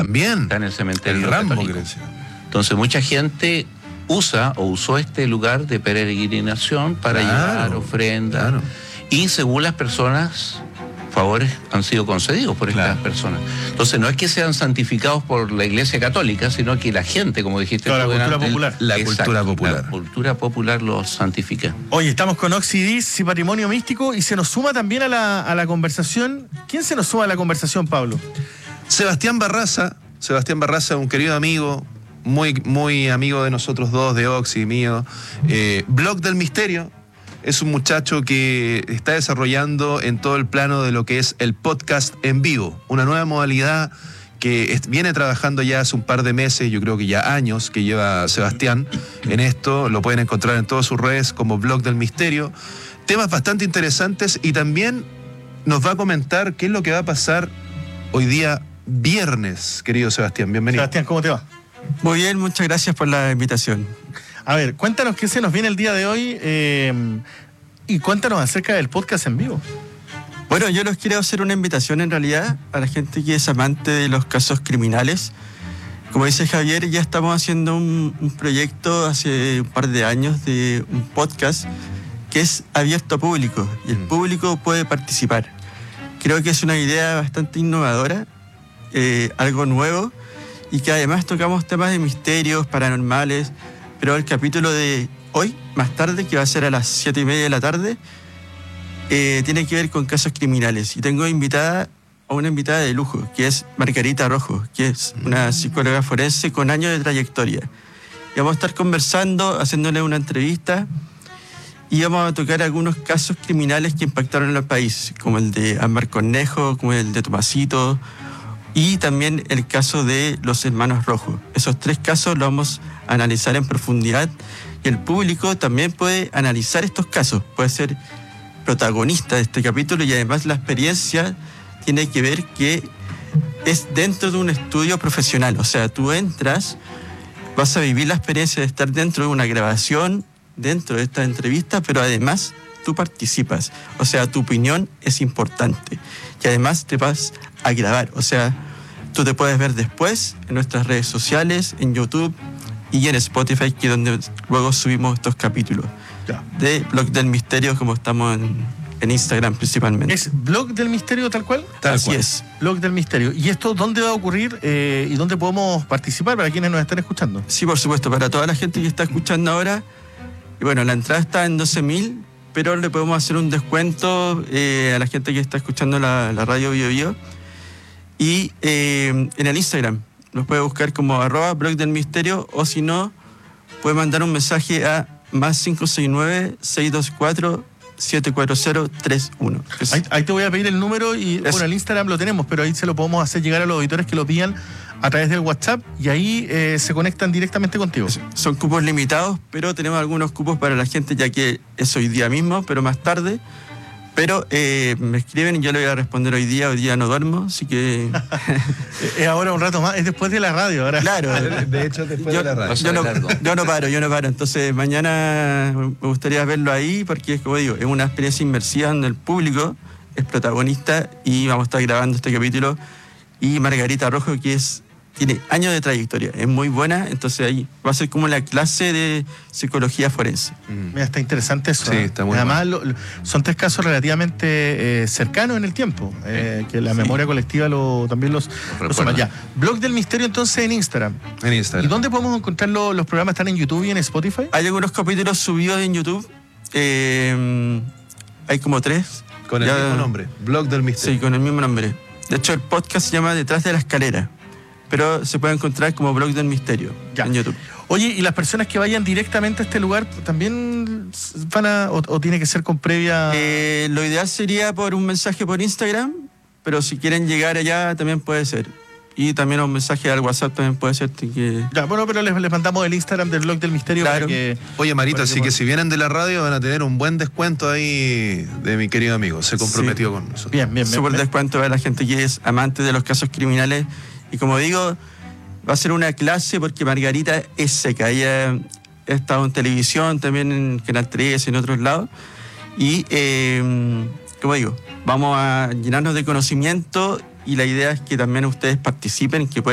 también. Está en el cementerio El Rambo, católico. Entonces mucha gente usó este lugar de peregrinación para llevar ofrendas. Claro. Y según las personas, favores han sido concedidos por estas personas. Entonces no es que sean santificados por la Iglesia Católica, sino que la gente, como dijiste tú, la cultura popular. La cultura popular los santifica. Oye, estamos con Oxidis y Patrimonio Místico, y se nos suma también a la conversación. ¿Quién se nos suma a la conversación, Pablo? Sebastián Barraza, un querido amigo, muy amigo de nosotros dos, de Oxy y mío. Blog del Misterio. Es un muchacho que está desarrollando en todo el plano de lo que es el podcast en vivo, una nueva modalidad que viene trabajando ya hace un par de meses, yo creo que ya años, que lleva Sebastián en esto. Lo pueden encontrar en todas sus redes como Blog del Misterio. Temas bastante interesantes, y también nos va a comentar qué es lo que va a pasar hoy día viernes, querido Sebastián. Bienvenido. Sebastián, ¿cómo te va? Muy bien, muchas gracias por la invitación. A ver, cuéntanos qué se nos viene el día de hoy, y cuéntanos acerca del podcast en vivo. Bueno, yo les quiero hacer una invitación en realidad a la gente que es amante de los casos criminales. Como dice Javier, ya estamos haciendo un proyecto hace un par de años de un podcast que es abierto a público, y el público puede participar. Creo que es una idea bastante innovadora, algo nuevo, y que además tocamos temas de misterios, paranormales. Pero el capítulo de hoy, más tarde, que va a ser a las 7:30 de la tarde, tiene que ver con casos criminales. Y tengo invitada a una invitada de lujo, que es Margarita Rojo, que es una psicóloga forense con años de trayectoria. Y vamos a estar conversando, haciéndole una entrevista, y vamos a tocar algunos casos criminales que impactaron en el país, como el de Ámbar Cornejo, como el de Tomasito, y también el caso de los hermanos Rojo. Esos 3 casos los vamos a analizar en profundidad, y el público también puede analizar estos casos, puede ser protagonista de este capítulo, y además la experiencia tiene que ver que es dentro de un estudio profesional. O sea, tú entras, vas a vivir la experiencia de estar dentro de una grabación, dentro de esta entrevista, pero además tú participas. O sea, tu opinión es importante. Y además te vas a grabar. O sea, tú te puedes ver después en nuestras redes sociales, en YouTube y en Spotify, que es donde luego subimos estos capítulos. De Blog del Misterio, como estamos en Instagram principalmente. ¿Es Blog del Misterio tal cual? Así es. Blog del Misterio. ¿Y esto dónde va a ocurrir, y dónde podemos participar para quienes nos están escuchando? Sí, por supuesto, para toda la gente que está escuchando ahora. Y bueno, la entrada está en 12.000, pero le podemos hacer un descuento a la gente que está escuchando la radio Bio Bio. Y en el Instagram nos puede buscar como @Blog del Misterio, o si no, puede mandar un mensaje a +569 624 74031. Ahí te voy a pedir el número, y bueno, el Instagram lo tenemos, pero ahí se lo podemos hacer llegar a los auditores que lo pidan a través del WhatsApp, y ahí se conectan directamente contigo. Son cupos limitados, pero tenemos algunos cupos para la gente, ya que es hoy día mismo, pero más tarde. Pero me escriben y yo le voy a responder hoy día no duermo, así que... Es ahora un rato más, es después de la radio ahora. Claro. De hecho, después de la radio. Yo no paro. Entonces mañana me gustaría verlo ahí, porque, como digo, es una experiencia inmersiva donde el público es protagonista, y vamos a estar grabando este capítulo. Y Margarita Rojo, que tiene años de trayectoria, es muy buena, entonces ahí va a ser como la clase de psicología forense. Mira, está interesante eso. Sí, está muy Además, son 3 casos relativamente cercanos en el tiempo, que la memoria colectiva también los suma. Ya, Blog del Misterio entonces en Instagram. ¿Y dónde podemos encontrar los programas? ¿Están en YouTube y en Spotify? Hay algunos capítulos subidos en YouTube, hay como 3. Con el mismo nombre, Blog del Misterio. Sí, con el mismo nombre. De hecho, el podcast se llama Detrás de la Escalera, pero se puede encontrar como Blog del Misterio en YouTube. Oye, ¿y las personas que vayan directamente a este lugar también van o tiene que ser con previa...? Lo ideal sería por un mensaje por Instagram, pero si quieren llegar allá también puede ser. Y también un mensaje al WhatsApp también puede ser. Ya, bueno, pero les mandamos el Instagram del Blog del Misterio. Claro. Oye, Marita, así que si vienen de la radio van a tener un buen descuento ahí de mi querido amigo. Se comprometió con nosotros. Bien. Súper descuento a la gente que es amante de los casos criminales. Y como digo, va a ser una clase porque Margarita es seca. Ella ha estado en televisión, también en Canal 3, en otros lados. Y, como digo, vamos a llenarnos de conocimiento, y la idea es que también ustedes participen, que